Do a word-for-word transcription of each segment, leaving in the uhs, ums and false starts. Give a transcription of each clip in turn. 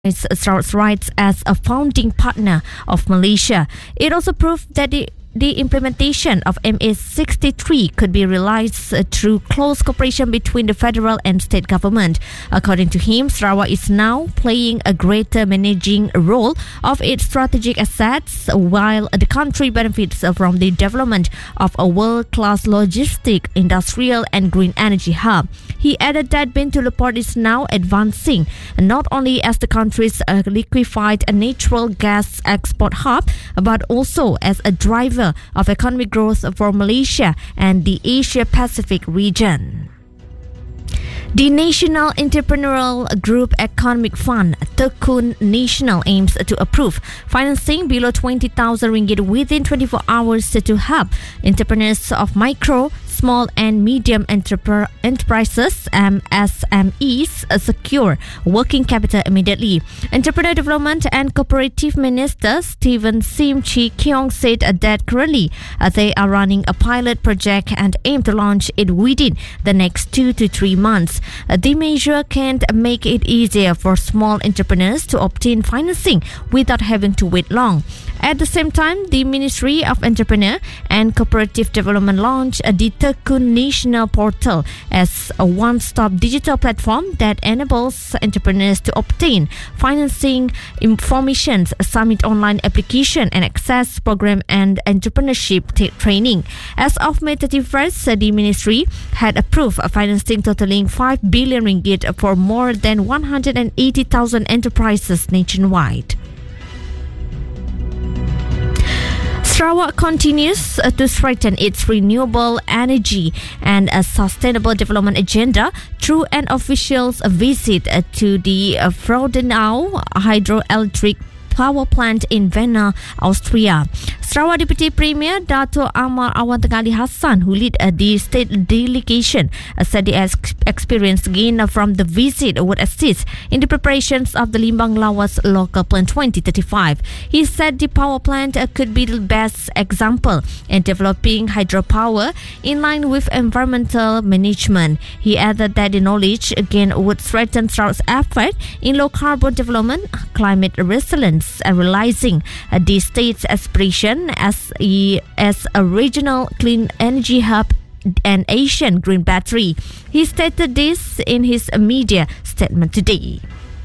Sarawak's rights as a founding partner of Malaysia. It also proved that the The implementation of M A sixty-three could be realized uh, through close cooperation between the federal and state government. According to him, Sarawak is now playing a greater managing role of its strategic assets while the country benefits from the development of a world-class logistic, industrial and green energy hub. He added that Bintulu Port is now advancing not only as the country's uh, liquefied natural gas export hub, but also as a driver of economic growth for Malaysia and the Asia-Pacific region. The National Entrepreneurial Group Economic Fund, Tekun Nasional, aims to approve financing below twenty thousand ringgit within twenty-four hours to help entrepreneurs of micro, small and medium entrep- enterprises (M S M Es) secure working capital immediately. Entrepreneur Development and Cooperative Minister Stephen Sim Chi Keong said that currently uh, they are running a pilot project and aim to launch it within the next two to three months. Uh, the measure can make it easier for small entrepreneurs to obtain financing without having to wait long. At the same time, the Ministry of Entrepreneur and Cooperative Development launched the Tekun Nasional Portal as a one-stop digital platform that enables entrepreneurs to obtain financing information, submit online application and access program and entrepreneurship t- training. As of May thirty-first, the Ministry had approved financing totaling five billion ringgit for more than one hundred eighty thousand enterprises nationwide. Sarawak continues uh, to strengthen its renewable energy and a sustainable development agenda through an official visit uh, to the uh, Freudenau hydroelectric power plant in Vienna, Austria. Sarawak Deputy Premier Dato' Amar Awan Tengah Ali Hassan, who led uh, the state delegation, uh, said the ex- experience gained from the visit would assist in the preparations of the Limbang Lawas Local Plan twenty thirty-five. He said the power plant uh, could be the best example in developing hydropower in line with environmental management. He added that the knowledge again would strengthen Sarawak's effort in low carbon development, climate resilience, and realizing uh, the state's aspiration as a, as a regional clean energy hub and Asian green battery. He stated this in his media statement today.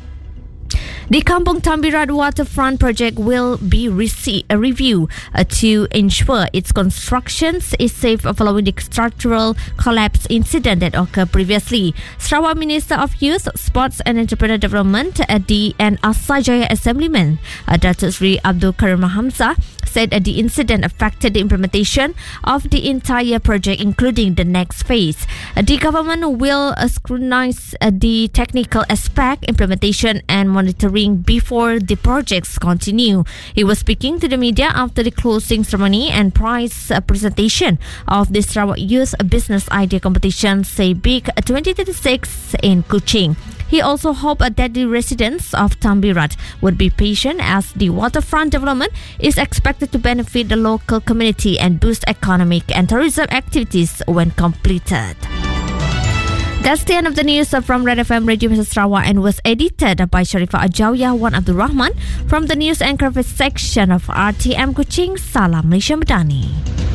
The Kampung Tambirat waterfront project will be rece- uh, reviewed uh, to ensure its construction is safe following the structural collapse incident that occurred previously. Sarawak Minister of Youth, Sports and Entrepreneur Development at the and Asajaya Assemblyman, uh, Datuk Sri Abdul Karim Hamzah, said that the incident affected the implementation of the entire project, including the next phase. Uh, the government will uh, scrutinize uh, the technical aspect, implementation and monitoring before the projects continue. He was speaking to the media after the closing ceremony and prize uh, presentation of the Sarawak Youth Business Idea Competition Say Big twenty thirty-six in Kuching. He also hoped that the residents of Tambirat would be patient as the waterfront development is expected to benefit the local community and boost economic and tourism activities when completed. That's the end of the news from Red F M Radio Sarawak and was edited by Sharifah Ajawiyah Wan Abdul Rahman from the News and Coverage section of R T M Kuching. Salam Malaysia Madani.